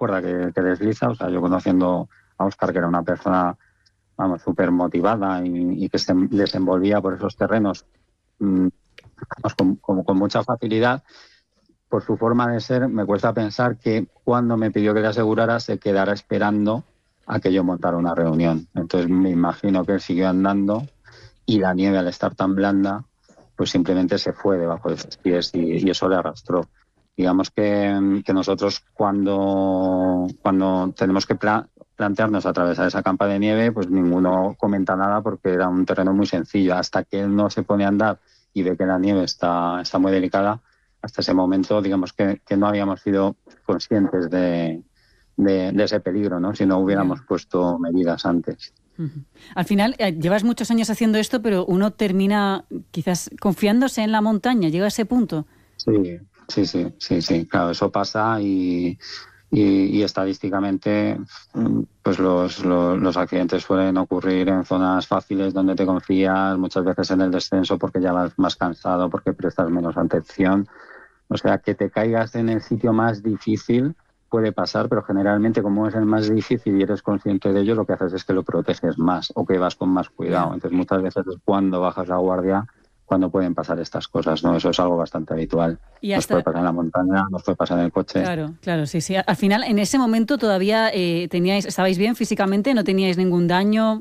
cuerda que desliza. O sea, yo conociendo a Óscar, que era una persona, vamos, súper motivada y que se desenvolvía por esos terrenos vamos, con mucha facilidad, por su forma de ser, me cuesta pensar que cuando me pidió que le asegurara se quedara esperando a que yo montara una reunión. Entonces me imagino que él siguió andando y la nieve, al estar tan blanda, pues simplemente se fue debajo de sus pies y eso le arrastró. Digamos que nosotros cuando tenemos que plantearnos atravesar esa campa de nieve, pues ninguno comenta nada porque era un terreno muy sencillo. Hasta que él no se pone a andar y ve que la nieve está muy delicada, hasta ese momento, digamos que no habíamos sido conscientes de ese peligro, ¿no? Si no hubiéramos puesto medidas antes. Al final, llevas muchos años haciendo esto, pero uno termina quizás confiándose en la montaña, llega a ese punto. Sí, claro, eso pasa y estadísticamente pues los accidentes suelen ocurrir en zonas fáciles donde te confías, muchas veces en el descenso porque ya vas más cansado, porque prestas menos atención. O sea, que te caigas en el sitio más difícil puede pasar, pero generalmente como es el más difícil y eres consciente de ello, lo que haces es que lo proteges más o que vas con más cuidado. Entonces muchas veces es cuando bajas la guardia cuando pueden pasar estas cosas, ¿no? Eso es algo bastante habitual. Y nos puede pasar en la montaña, nos puede pasar en el coche. Claro, sí. Al final, en ese momento todavía estabais bien físicamente, no teníais ningún daño.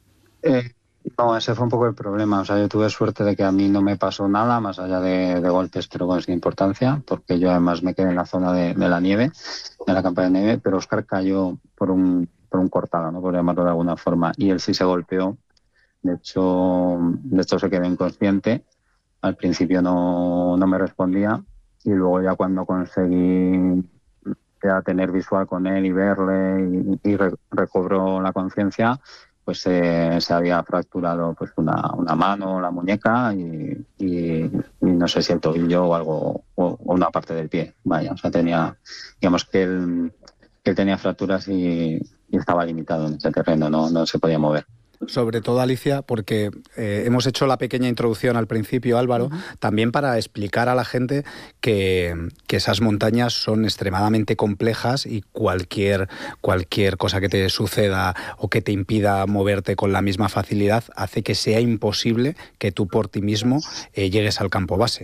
No, ese fue un poco el problema. O sea, yo tuve suerte de que a mí no me pasó nada, más allá de golpes, pero sin importancia, porque yo además me quedé en la zona de la nieve, de la campa de nieve, pero Óscar cayó por un cortado, ¿no? Por llamarlo de alguna forma, y él sí se golpeó. De hecho se quedó inconsciente. Al principio no me respondía y luego ya cuando conseguí ya tener visual con él y verle y recobró la conciencia, pues se había fracturado pues una mano, la muñeca y no sé si el tobillo o algo o una parte del pie. Vaya, o sea, digamos que él tenía fracturas y estaba limitado en ese terreno, no se podía mover. Sobre todo, Alicia, porque hemos hecho la pequeña introducción al principio, Álvaro, también para explicar a la gente que esas montañas son extremadamente complejas y cualquier cosa que te suceda o que te impida moverte con la misma facilidad hace que sea imposible que tú por ti mismo llegues al campo base.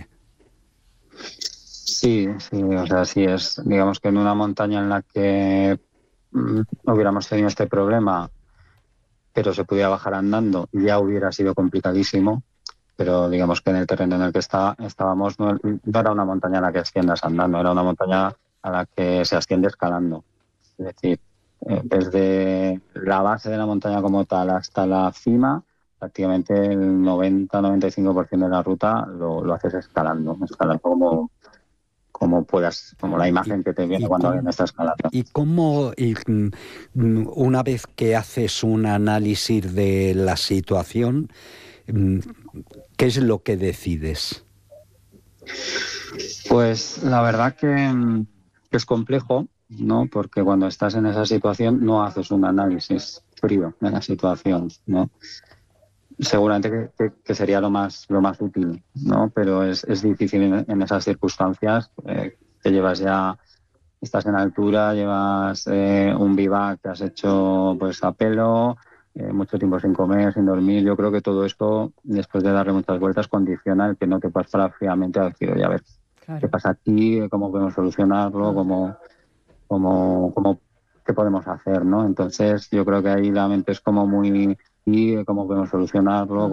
Sí, o sea, sí es. Digamos que en una montaña en la que no hubiéramos tenido este problema, pero se podía bajar andando, ya hubiera sido complicadísimo, pero digamos que en el terreno en el que estábamos no era una montaña a la que asciendas andando, era una montaña a la que se asciende escalando. Es decir, desde la base de la montaña como tal hasta la cima, prácticamente el 90-95% de la ruta lo haces escalando como puedas, como la imagen que te viene cuando alguien está escalando. ¿Y cómo, una vez que haces un análisis de la situación, qué es lo que decides? Pues la verdad que es complejo, ¿no? Porque cuando estás en esa situación no haces un análisis frío de la situación, ¿no? Seguramente que sería lo más útil, ¿no? Pero es difícil en esas circunstancias que estás en altura, llevas un vivac que has hecho pues a pelo, mucho tiempo sin comer, sin dormir. Yo creo que todo esto, después de darle muchas vueltas, condiciona el que no te puedas parar fríamente a decir, oye, a ver, ¿qué pasa aquí? ¿Cómo podemos solucionarlo? ¿Qué podemos hacer, ¿no? Entonces yo creo que ahí la mente es como muy... y cómo podemos solucionarlo,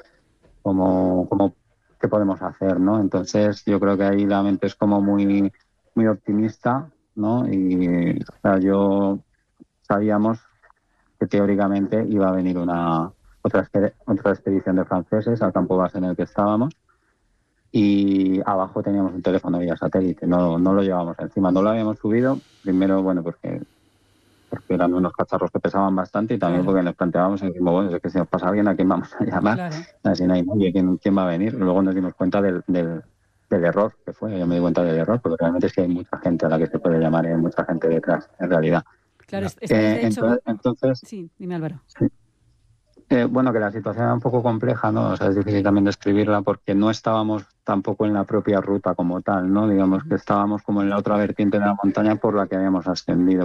qué podemos hacer, ¿no? Entonces yo creo que ahí la mente es como muy, muy optimista, ¿no? Y o sea, sabíamos que teóricamente iba a venir otra expedición de franceses al campo base en el que estábamos y abajo teníamos un teléfono vía satélite, no lo llevábamos encima, no lo habíamos subido, primero, bueno, porque eran unos cacharros que pesaban bastante y también porque nos planteábamos y dijimos, bueno, es que si nos pasa alguien, ¿a quién vamos a llamar? Así no hay nadie, ¿quién va a venir? Luego nos dimos cuenta del error que fue, yo me di cuenta del error, porque realmente es que hay mucha gente a la que se puede llamar y hay mucha gente detrás, en realidad. Claro, de hecho... Entonces, sí, dime, Álvaro. Sí. Bueno, que la situación era un poco compleja, ¿no? O sea, es difícil también describirla porque no estábamos tampoco en la propia ruta como tal, ¿no? Digamos que estábamos como en la otra vertiente de la montaña por la que habíamos ascendido.